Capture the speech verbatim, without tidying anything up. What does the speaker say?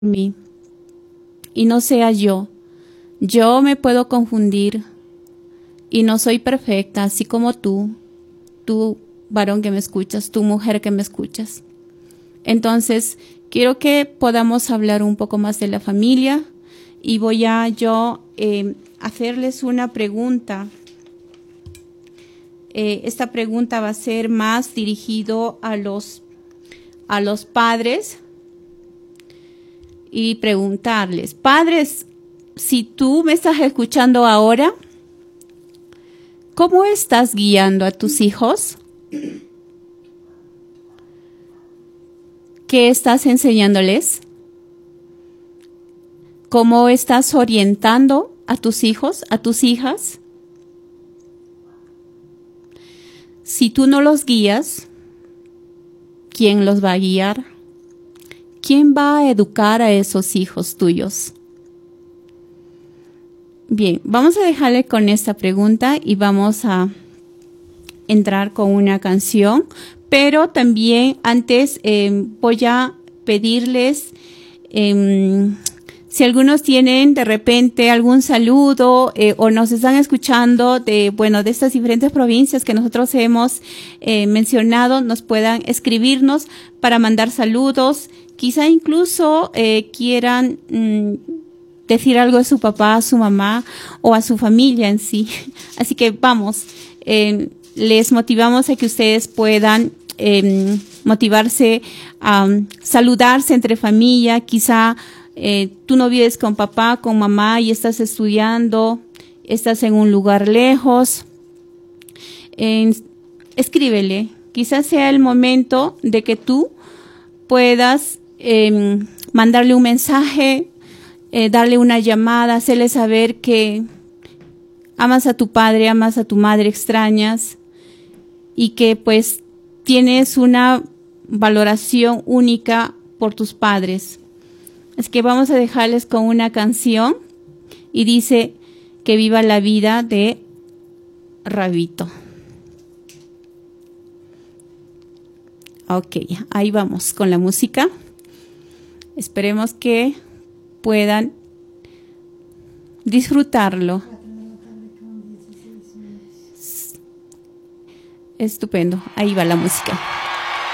mí y no sea yo. Yo me puedo confundir y no soy perfecta, así como tú, tú varón que me escuchas, tú mujer que me escuchas. Entonces, quiero que podamos hablar un poco más de la familia y voy a yo eh, hacerles una pregunta. Eh, esta pregunta va a ser más dirigido a los, a los padres y preguntarles, padres, si tú me estás escuchando ahora, ¿cómo estás guiando a tus hijos? ¿Qué estás enseñándoles? ¿Cómo estás orientando a tus hijos, a tus hijas? Si tú no los guías, ¿quién los va a guiar? ¿Quién va a educar a esos hijos tuyos? Bien, vamos a dejarle con esta pregunta y vamos a entrar con una canción, pero también antes eh, voy a pedirles eh, si algunos tienen de repente algún saludo eh, o nos están escuchando de, bueno, de estas diferentes provincias que nosotros hemos eh, mencionado, nos puedan escribirnos para mandar saludos. Quizá incluso eh, quieran mmm, decir algo a su papá, a su mamá o a su familia en sí. Así que vamos, eh, les motivamos a que ustedes puedan eh, motivarse a um, saludarse entre familia. Quizá Eh, tú no vives con papá, con mamá y estás estudiando, estás en un lugar lejos. Eh, escríbele. Quizás sea el momento de que tú puedas eh, mandarle un mensaje, eh, darle una llamada, hacerle saber que amas a tu padre, amas a tu madre, extrañas y que pues tienes una valoración única por tus padres. Es que vamos a dejarles con una canción y dice que viva la vida de Rabito. Ok, ahí vamos con la música. Esperemos que puedan disfrutarlo. Estupendo, ahí va la música.